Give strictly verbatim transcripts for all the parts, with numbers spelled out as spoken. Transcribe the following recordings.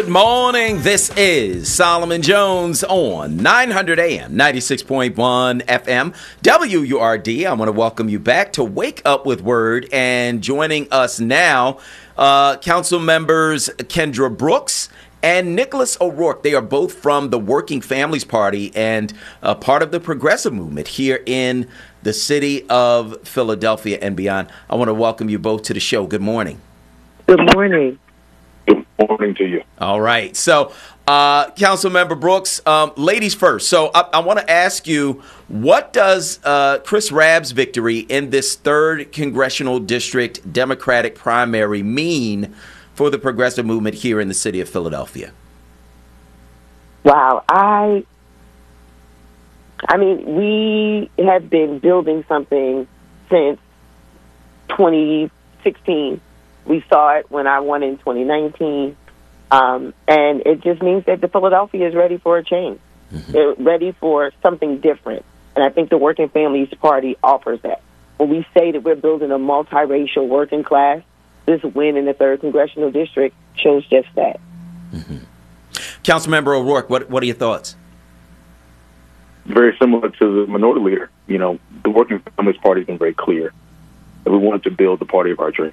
Good morning. This is Solomon Jones on nine hundred A M, ninety-six point one F M, W U R D. I want to welcome you back to Wake Up with Word. And joining us now, uh, Council members Kendra Brooks and Nicholas O'Rourke. They are both from the Working Families Party and uh, part of the progressive movement here in the city of Philadelphia and beyond. I want to welcome you both to the show. Good morning. Good morning. Good morning to you. All right. So, uh, Councilmember Brooks, um, ladies first. So I, I want to ask you, what does uh, Chris Rabb's victory in this third congressional district Democratic primary mean for the progressive movement here in the city of Philadelphia? Wow. I, I mean, we have been building something since twenty sixteen. We saw it when I won in twenty nineteen, um, and it just means that the Philadelphia is ready for a change. Mm-hmm. They're ready for something different, and I think the Working Families Party offers that. When we say that we're building a multiracial working class, this win in the third congressional district shows just that. Mm-hmm. Councilmember O'Rourke, what what are your thoughts? Very similar to the minority leader. You know, the Working Families Party has been very clear that we wanted to build the party of our dreams.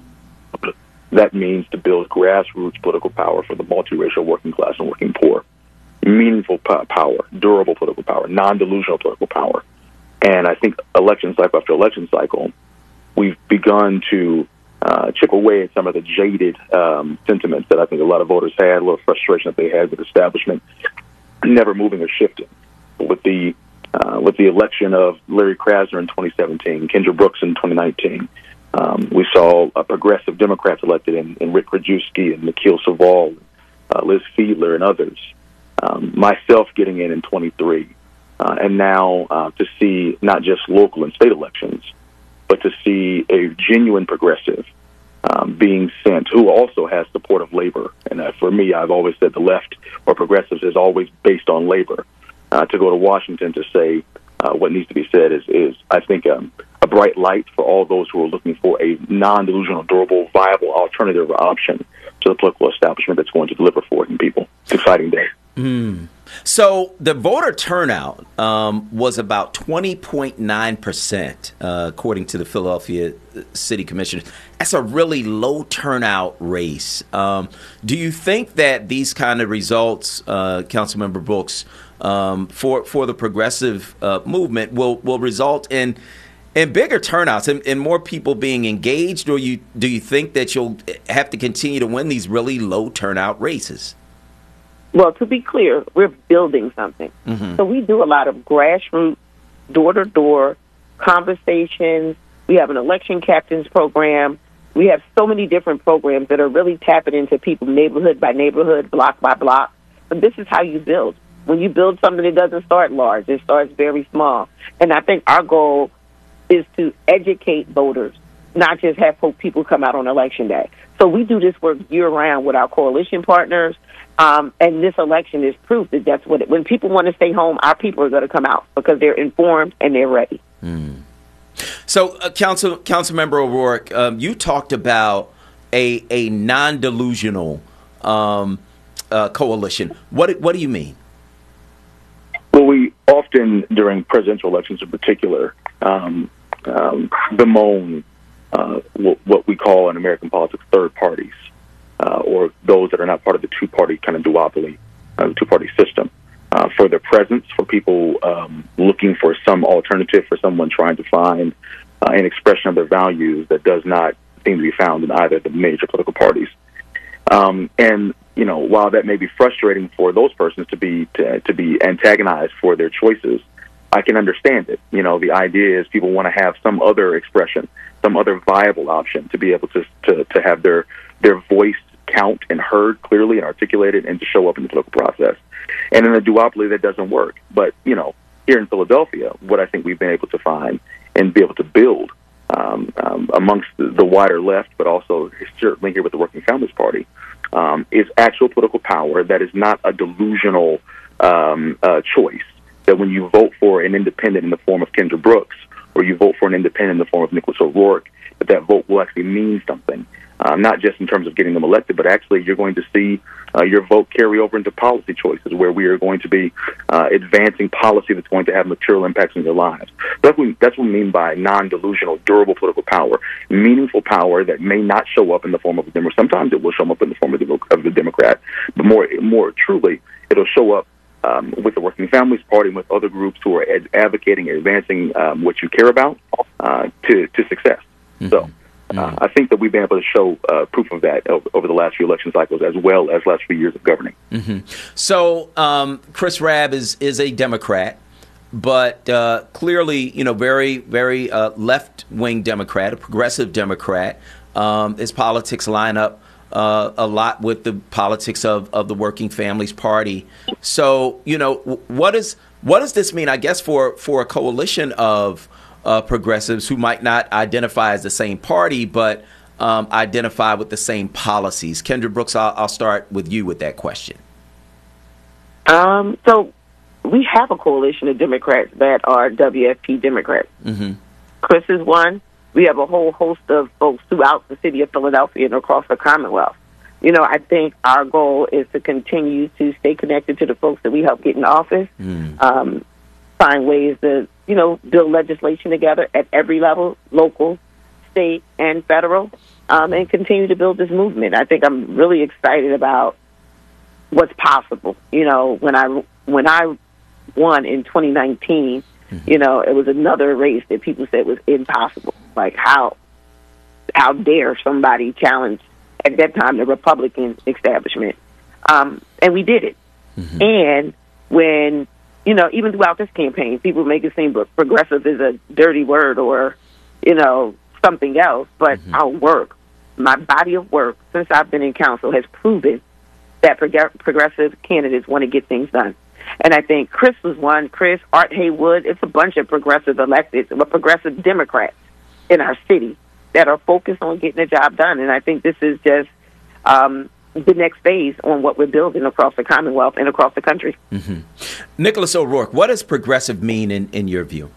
That means to build grassroots political power for the multiracial working class and working poor. Meaningful po- power, durable political power, non-delusional political power. And I think election cycle after election cycle, we've begun to uh, chip away at some of the jaded um, sentiments that I think a lot of voters had, a little frustration that they had with the establishment never moving or shifting. With the uh, with the election of Larry Krasner in twenty seventeen, Kendra Brooks in twenty nineteen, Um, we saw uh, progressive Democrats elected in, in Rick Krajewski and Nikhil Saval, uh, Liz Fiedler, and others. Um, myself getting in in twenty-three, uh, and now uh, to see not just local and state elections, but to see a genuine progressive um, being sent who also has support of labor. And uh, for me, I've always said the left or progressives is always based on labor. Uh, to go to Washington to say uh, what needs to be said is, is I think, um, a bright light for all those who are looking for a non-delusional, durable, viable alternative option to the political establishment that's going to deliver for working people. It's an exciting day. Mm. So the voter turnout um, was about twenty point nine percent, uh, according to the Philadelphia City Commission. That's a really low turnout race. Um, do you think that these kind of results, uh, Councilmember Brooks, um, for for the progressive uh, movement will will result in And bigger turnouts and, and more people being engaged, or you do you think that you'll have to continue to win these really low turnout races? Well, to be clear, we're building something. Mm-hmm. So we do a lot of grassroots, door-to-door conversations. We have an election captains program. We have so many different programs that are really tapping into people neighborhood by neighborhood, block by block. But this is how you build. When you build something, it doesn't start large. It starts very small. And I think our goal is to educate voters, not just have people come out on election day. So we do this work year-round with our coalition partners, um, and this election is proof that that's what it, when people want to stay home, our people are going to come out because they're informed and they're ready. Mm. So, uh, Council Councilmember O'Rourke, um, you talked about a a non-delusional um, uh, coalition. What what do you mean? Well, we often, during presidential elections in particular, um, um, bemoan uh, what, what we call in American politics third parties, uh, or those that are not part of the two-party kind of duopoly, uh, two-party system, uh, for their presence, for people um, looking for some alternative, for someone trying to find uh, an expression of their values that does not seem to be found in either of the major political parties. Um, and you know, while that may be frustrating for those persons to be to, to be antagonized for their choices, I can understand it. You know, the idea is people want to have some other expression, some other viable option to be able to to, to have their their voice count and heard clearly and articulated and to show up in the political process. And in a duopoly, that doesn't work. But, you know, here in Philadelphia, what I think we've been able to find and be able to build um, um, amongst the, the wider left, but also certainly here with the Working Families Party, um, is actual political power that is not a delusional um, uh, choice. That when you vote for an independent in the form of Kendra Brooks, or you vote for an independent in the form of Nicholas O'Rourke, that that vote will actually mean something. Um, not just in terms of getting them elected, but actually you're going to see uh, your vote carry over into policy choices where we are going to be uh, advancing policy that's going to have material impacts on your lives. That's what, that's what we mean by non-delusional, durable political power, meaningful power that may not show up in the form of a Democrat. Sometimes it will show up in the form of the, of the Democrat, but more, more truly, it'll show up Um, with the Working Families Party and with other groups who are ad- advocating and advancing um, what you care about uh, to, to success. Mm-hmm. So uh, mm-hmm. I think that we've been able to show uh, proof of that over, over the last few election cycles as well as last few years of governing. Mm-hmm. So um, Chris Rabb is, is a Democrat, but uh, clearly, you know, very, very uh, left-wing Democrat, a progressive Democrat. Um, his politics line up Uh, a lot with the politics of, of the Working Families Party. So, you know, what is what does this mean, I guess, for, for a coalition of uh, progressives who might not identify as the same party, but um, identify with the same policies? Kendra Brooks, I'll, I'll start with you with that question. Um, so we have a coalition of Democrats that are W F P Democrats. Mm-hmm. Chris is one. We have a whole host of folks throughout the city of Philadelphia and across the Commonwealth. You know, I think our goal is to continue to stay connected to the folks that we help get in office, mm. um, find ways to, you know, build legislation together at every level, local, state, and federal, um, and continue to build this movement. I think I'm really excited about what's possible. You know, when I when I won in twenty nineteen, you know, it was another race that people said was impossible. Like, how how dare somebody challenge, at that time, the Republican establishment? Um, and we did it. Mm-hmm. And when, you know, even throughout this campaign, people make it seem progressive is a dirty word or, you know, something else. But mm-hmm. our work, my body of work, since I've been in council, has proven that prog- progressive candidates want to get things done. And I think Chris was one. Chris, Art Haywood, it's a bunch of progressive elected, but progressive Democrats in our city that are focused on getting the job done. And I think this is just um, the next phase on what we're building across the Commonwealth and across the country. Mm-hmm. Nicholas O'Rourke, what does progressive mean in, in your view?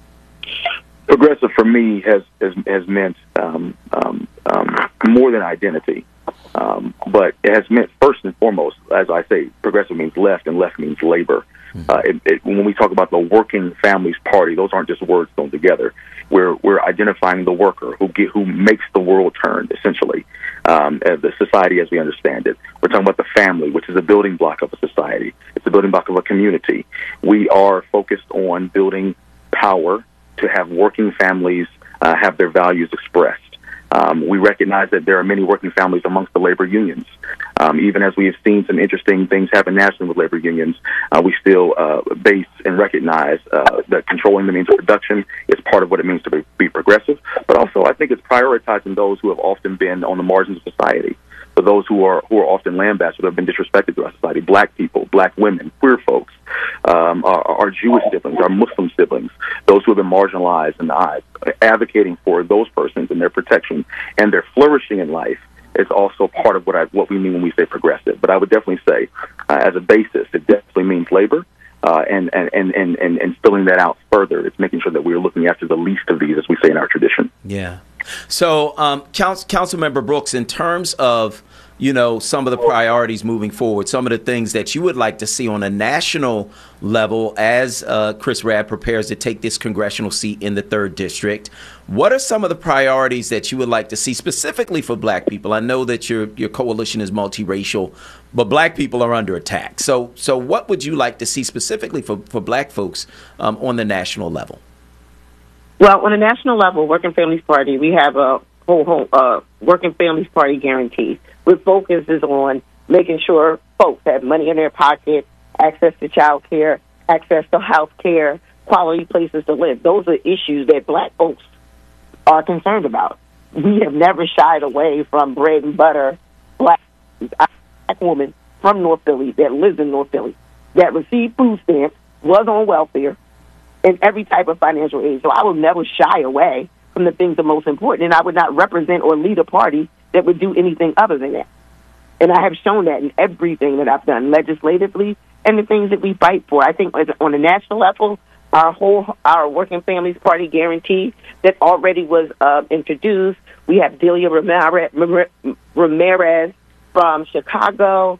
Progressive for me has has, has meant um, um, um, more than identity. Um, but it has meant, first and foremost, as I say, progressive means left, and left means labor. Mm-hmm. Uh, it, it, when we talk about the Working Families Party, those aren't just words thrown together. We're we're identifying the worker who get, who makes the world turn, essentially, um, as the society as we understand it. We're talking about the family, which is a building block of a society. It's a building block of a community. We are focused on building power to have working families uh, have their values expressed. Um, we recognize that there are many working families amongst the labor unions. Um, even as we have seen some interesting things happen nationally with labor unions, uh, we still uh, base and recognize uh, that controlling the means of production is part of what it means to be, be progressive. But also, I think it's prioritizing those who have often been on the margins of society. For those who are who are often lambasted, who have been disrespected throughout society, black people, black women, queer folks, um, our, our Jewish siblings, our Muslim siblings, those who have been marginalized in the eyes, advocating for those persons and their protection and their flourishing in life is also part of what I what we mean when we say progressive. But I would definitely say, uh, as a basis, it definitely means labor. Uh, and, and, and, and, and, and spilling that out further, it's making sure that we're looking after the least of these, as we say in our tradition. Yeah. So, um, Council, Councilmember Brooks, in terms of, you know, some of the priorities moving forward, some of the things that you would like to see on a national level as uh, Chris Rabb prepares to take this congressional seat in the third district, what are some of the priorities that you would like to see specifically for black people? I know that your your coalition is multiracial, but black people are under attack. So so what would you like to see specifically for, for black folks um, on the national level? Well, on a national level, Working Families Party, we have a whole, whole uh, Working Families Party guarantee, which focuses on making sure folks have money in their pocket, access to child care, access to health care, quality places to live. Those are issues that black folks are concerned about. We have never shied away from bread and butter. Black, black woman from North Philly that lives in North Philly that received food stamps, was on welfare, and every type of financial aid. So I will never shy away from the things that are most important, and I would not represent or lead a party that would do anything other than that. And I have shown that in everything that I've done, legislatively, and the things that we fight for. I think on a national level, our whole our Working Families Party guarantee that already was uh, introduced. We have Delia Ramirez, Ramirez from Chicago.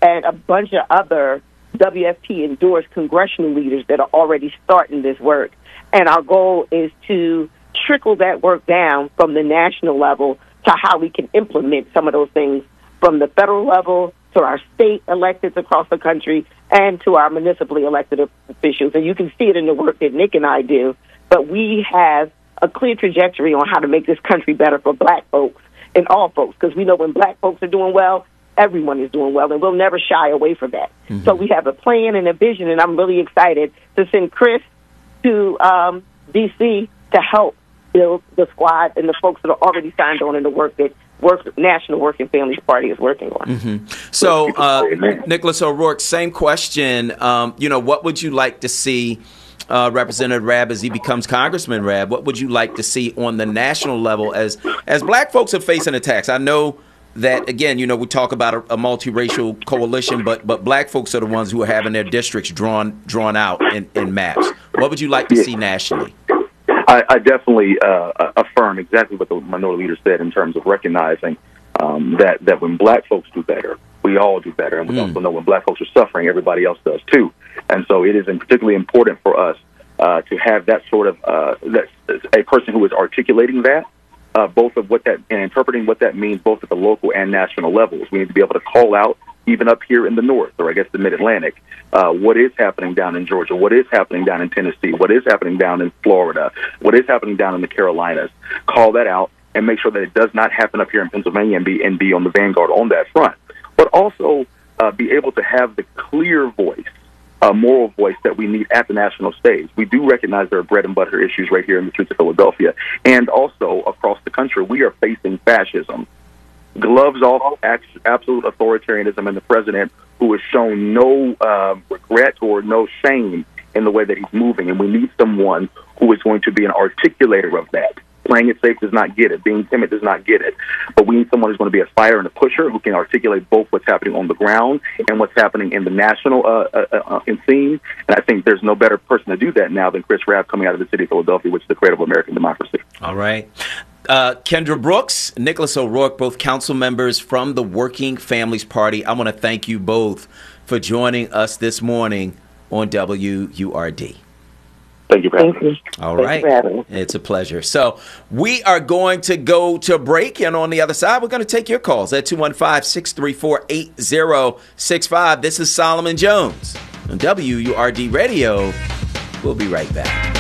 and a bunch of other W F T-endorsed congressional leaders that are already starting this work. And our goal is to trickle that work down from the national level to how we can implement some of those things from the federal level to our state electeds across the country and to our municipally elected officials. And you can see it in the work that Nick and I do. But we have a clear trajectory on how to make this country better for black folks and all folks, because we know when black folks are doing well, everyone is doing well, and we'll never shy away from that. Mm-hmm. So we have a plan and a vision, and I'm really excited to send Chris to um, D C to help build the squad and the folks that are already signed on in the work that work, National Working Families Party is working on. Mm-hmm. So, uh, Nicholas O'Rourke, same question. Um, you know, what would you like to see uh, Representative Rabb as he becomes Congressman Rabb? What would you like to see on the national level as as black folks are facing attacks? I know that, again, you know, we talk about a, a multiracial coalition, but but black folks are the ones who are having their districts drawn drawn out in, in maps. What would you like to yeah. see nationally? I, I definitely uh, affirm exactly what the minority leader said in terms of recognizing um, that, that when black folks do better, we all do better. And we mm. also know when black folks are suffering, everybody else does too. And so it is particularly important for us uh, to have that sort of, uh, that, a person who is articulating that, uh, both of what that, and interpreting what that means both at the local and national levels. We need to be able to call out, even up here in the north, or I guess the mid-Atlantic, uh, what is happening down in Georgia, what is happening down in Tennessee, what is happening down in Florida, what is happening down in the Carolinas. Call that out and make sure that it does not happen up here in Pennsylvania and be, and be on the vanguard on that front. But also uh, be able to have the clear voice, uh, moral voice that we need at the national stage. We do recognize there are bread and butter issues right here in the streets of Philadelphia, and also across the country. We are facing fascism. Gloves off absolute authoritarianism, and the president who has shown no uh, regret or no shame in the way that he's moving. And we need someone who is going to be an articulator of that. Playing it safe does not get it. Being timid does not get it. But we need someone who's going to be a fighter and a pusher who can articulate both what's happening on the ground and what's happening in the national uh, uh, uh, scene. And I think there's no better person to do that now than Chris Rabb coming out of the city of Philadelphia, which is the cradle of American democracy. All right. Uh, Kendra Brooks, Nicholas O'Rourke, both council members from the Working Families Party. I want to thank you both for joining us this morning on W U R D. Thank you for having me. All right. It's a pleasure. So we are going to go to break, and on the other side, we're going to take your calls at two one five, six three four, eight zero six five. This is Solomon Jones on W U R D Radio. We'll be right back.